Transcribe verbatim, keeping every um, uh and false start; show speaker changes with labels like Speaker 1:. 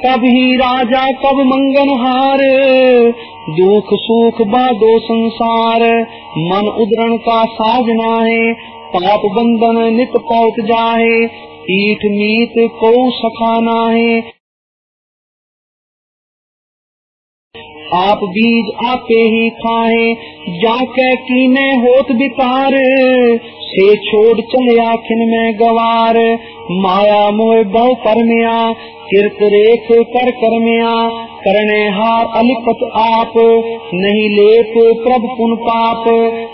Speaker 1: कब ही राजा कब मंगनहार, दुख सुख बादो संसार, मन उदरण का साजना है, पाप बंधन नित पौत जाए, ईठ मीत को सखाना है। आप बीज आपे ही खाए, जाके कीने होत विकार, से छोड़ चले आखिन में गवार, माया मोह बहु परमिया, किरत रेख कर करमिया, करने हार अलिपत आप, नहीं लेप प्रभु पुन पाप।